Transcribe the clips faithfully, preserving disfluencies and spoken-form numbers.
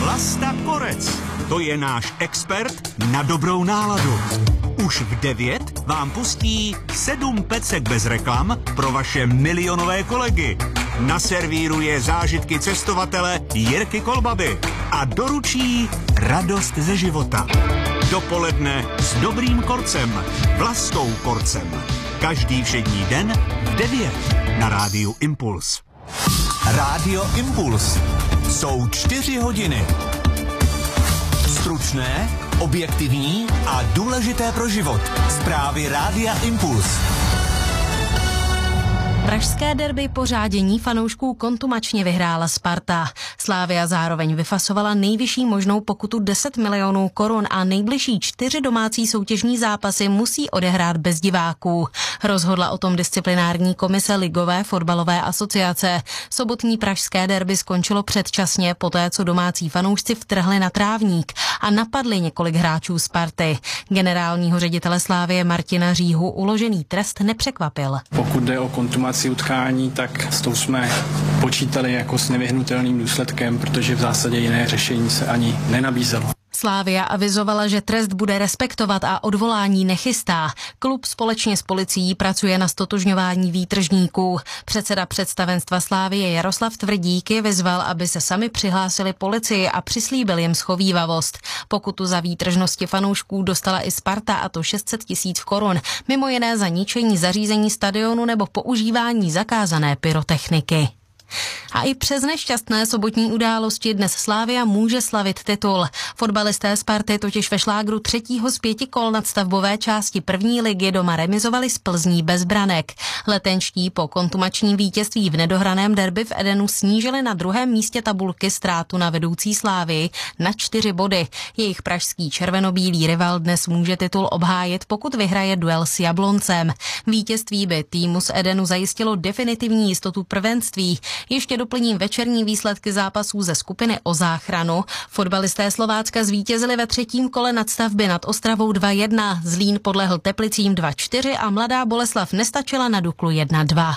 Vlasta Korec, to je náš expert na dobrou náladu. Už v devět vám pustí sedm pecek bez reklam pro vaše milionové kolegy. Naservíruje zážitky cestovatele Jirky Kolbaby a doručí radost ze života. Dopoledne s dobrým korcem, Vlastou Korcem. Každý všední den v devět na rádiu Impuls. Rádio Impuls. Jsou čtyři hodiny. Stručné, objektivní a důležité pro život. Zprávy Rádia Impuls. Pražské derby po řádění fanoušků kontumačně vyhrála Sparta. Slavia zároveň vyfasovala nejvyšší možnou pokutu deset milionů korun a nejbližší čtyři domácí soutěžní zápasy musí odehrát bez diváků. Rozhodla o tom disciplinární komise Ligové fotbalové asociace. Sobotní pražské derby skončilo předčasně poté, co domácí fanoušci vtrhli na trávník a napadli několik hráčů Sparty. Generálního ředitele Slavie Martina Říhu uložený trest nepřekvapil. Pokud jde o kontumaci utkání, tak s tou jsme počítali jako s nevyhnutelným důsledkem, protože v zásadě jiné řešení se ani nenabízelo. Slavia avizovala, že trest bude respektovat a odvolání nechystá. Klub společně s policií pracuje na ztotožňování výtržníků. Předseda představenstva Slavie Jaroslav Tvrdík je vyzval, aby se sami přihlásili policii a přislíbil jim schovívavost. Pokutu za výtržnosti fanoušků dostala i Sparta, a to šest set tisíc korun, mimo jiné za ničení zařízení stadionu nebo používání zakázané pyrotechniky. A i přes nešťastné sobotní události dnes Slavia může slavit titul. Fotbalisté Sparty totiž ve šlágru třetího z pěti kol nadstavbové části první ligy doma remizovali s Plzní bez branek. Letenští po kontumačním vítězství v nedohraném derby v Edenu snížili na druhém místě tabulky ztrátu na vedoucí Slavii na čtyři body. Jejich pražský červenobílý rival dnes může titul obhájit, pokud vyhraje duel s Jabloncem. Vítězství by týmu z Edenu zajistilo definitivní jistotu prvenství. Ještě doplním večerní výsledky zápasů ze skupiny o záchranu. Fotbalisté Slovácka zvítězili ve třetím kole nadstavby nad Ostravou dva jedna, Zlín podlehl Teplicím dva čtyři a Mladá Boleslav nestačila na Duklu jedna dva.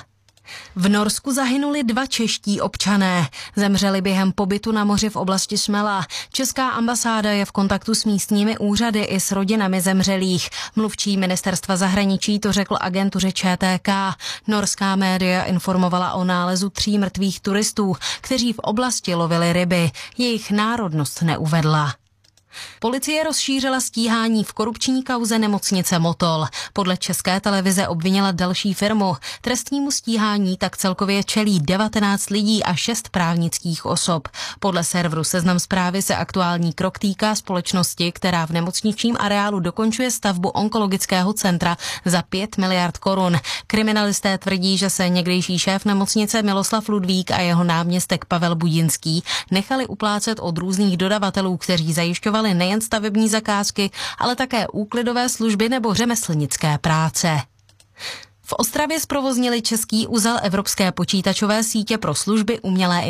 V Norsku zahynuli dva čeští občané. Zemřeli během pobytu na moři v oblasti Smela. Česká ambasáda je v kontaktu s místními úřady i s rodinami zemřelých. Mluvčí ministerstva zahraničí to řekl agentuře Č T K. Norská média informovala o nálezu tří mrtvých turistů, kteří v oblasti lovili ryby. Jejich národnost neuvedla. Policie rozšířila stíhání v korupční kauze nemocnice Motol. Podle České televize obvinila další firmu. Trestnímu stíhání tak celkově čelí devatenáct lidí a šest právnických osob. Podle serveru Seznam Zprávy se aktuální krok týká společnosti, která v nemocničním areálu dokončuje stavbu onkologického centra za pět miliard korun. Kriminalisté tvrdí, že se někdejší šéf nemocnice Miloslav Ludvík a jeho náměstek Pavel Budinský nechali uplácet od různých dodavatelů, kteří zajišťovali nejen stavební zakázky, ale také úklidové služby nebo řemeslnické práce. V Ostravě zprovoznili český uzel Evropské počítačové sítě pro služby umělé